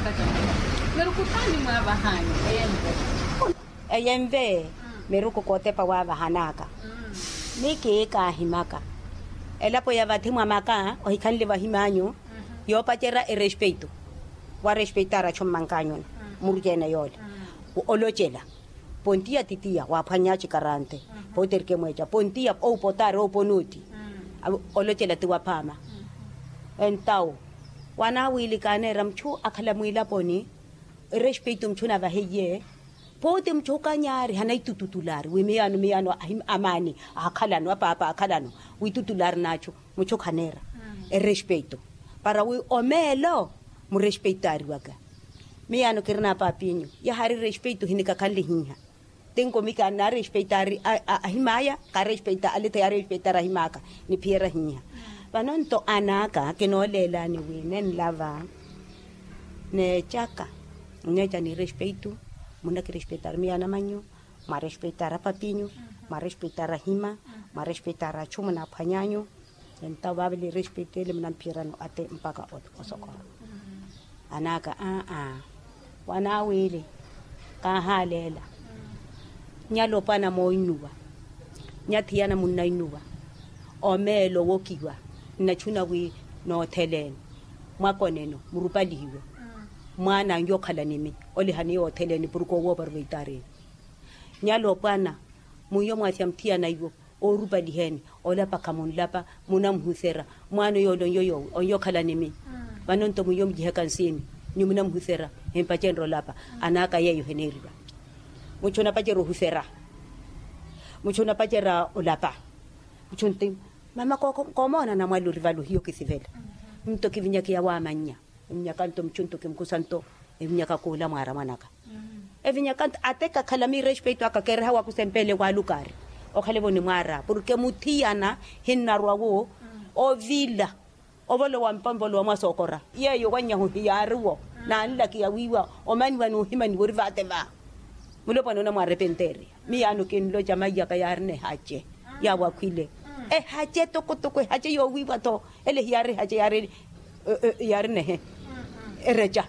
Merukutani mwa bahani Eyemve meruku kote pa wa bahanaka. Niki ka himaka. Elapo ya vatimwa maka o hikanle bahimanyo yo pachera e respeto. Wa respetara chommankanyo murjena yole. Olochela. Pontia titia wa panyachi karante. Poter ke mwecha pontia o potare o ponuti. Olochela tiwa pama. Entao wana wili kanera mchu akala mwila poni respeto mchuna vaheye pote mchoka nyari hanai tututulari wimiano amani akhalano apa akhalano witutulari nacho mchoka nera respeto para wi omelo mu respeitari waka miano kirna papinyo ya hari respeto hinika kalli hiha tengo mika na respeitari ahimaya ka respeita alete ya respeitara himaka ni piera hiha Panonto anaka kenolela ni winen lava ne chaka nyeja ni respeito muna que respetar mi anamanyo ma respeitar a papinho ma respeitar a hima ma respeitar a chuma na panyanyo então babili respeitele mnan pirano ate mpaka osokoro anaka wana wele ka halela nyalo pana moinuwa nyathiana munna inuwa omelo wokiwa na chuna wi no thelen mwakoneno murupaliwe mwana ngiyokhala nimi oli hani hotheleni buruko wo barweitare nyalo pana muyo mwathia mthia na iwo orupaliheni ola pakamun lapa munamhusera mwana yolo yoyo onyokhala nimi banonto muyo mjihekansini ni munamhusera empachenro lapa anaka yeyo heneriba muchona pachero husera muchona pachera olapa muchunti mama komona na mwalu rivalu hiyo kisivela mto kivinyaki ya wamanya mnyakanto mchunto kimkusanto emnyaka kula mwara manaka evinyakant ateka kalami respeto akakera wa kusempele kwa lukari okhaleboni mwara porque muthiana hinarwawo ovila ovolo wa mpambolo wa masokora yeyo wanyahu hiyaruwo na nlaki ya wiwa omani wanu himani worivate ba mulopano na mwarepenteri miano kinlo jamaya ka yarne hache ya wakwile hache toko hache yo wiwa to ele hiyare hache yare yarne ereja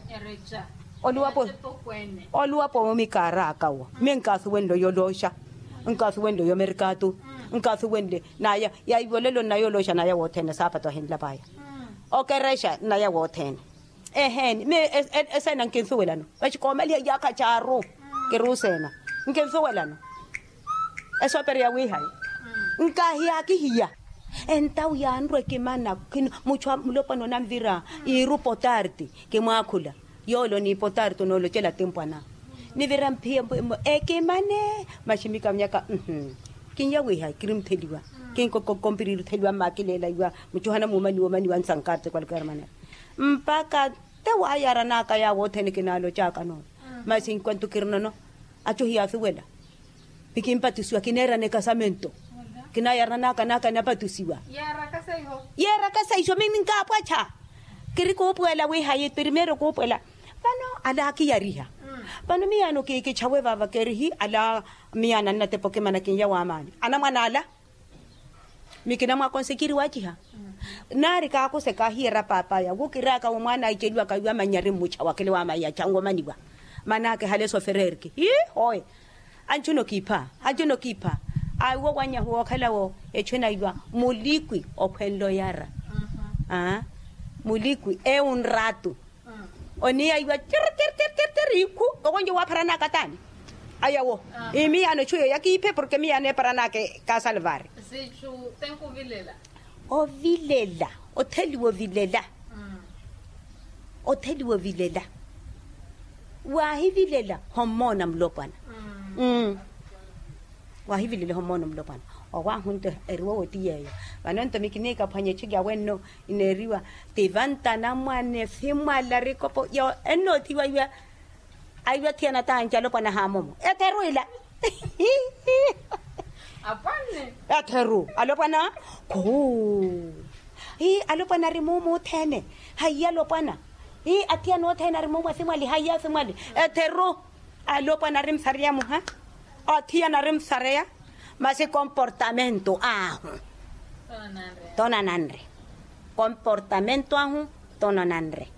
oluwapo mikara akawo menkasu wendo yolosha nkasu wendo yo mercato nkasu wende naya ya ibolelo nayo losha naya wothene sapato henla baya okeresha naya wothene me esena nkensuwelano bachikomali ya kacharu kerusena nkensuwelano eso peria wi hai nkahia kihia entau ya ndwe kimana muchwa mulopano na mvira irupotarti kemwakula yolo ni potarto no lo chela tempana ni vera mpia ekemane mashimika myaka kinya we ha krim theliwa kinko kompiriru theliwa makilela iwa muchuhana mumani wa sankarte kwalkarmana mpaka te wayara naka ya wothene kinalo chaka no masin kwantu kirnono acho hiya suwela pikimpatiswa kinera ne casamento kina yarna naka na patusiwa yara kasaiho mimi ngapwacha kiriko puela we haye primero ko puela pano ala ki yariha pano miano ke chawe baba kerihi ala miana nate pokemana kinya wa amani ana manala mikina mwa konsekiri wachiha nari ka ko se ka hira papa ya gukira ka mwana ikelwa ka ywa manyare mucha wakele wa maya chango maniwa manake hale so fererki hoy anchuno kipa aiwo wanya huo khalawo echena iwa mulikwi ophelo yara mulikwi un rato oni aiwa iku okonje wa parana katani ayawo imi ano chuyo yakipe porque mi ane parana ke ka salvar sichu tenko vilela oteliwo vilela wa hivilela homona mlopana wa hivilela homona mlopana owa hunte eriwo wotiyeyo banonto mikinika phanye chigya wenno ineriwa tivanta na mwane fimala rikopo yo enno tiwa iwa aiwa tiana tanja lopana hamomo eteruila apane eteru alopana alopana rimumu thene hayya lopana atiano thena rimumu simali hayya simali eteru alopana rimsariamu atiana rimsaria mase comportamento tonananre comportamento tonananre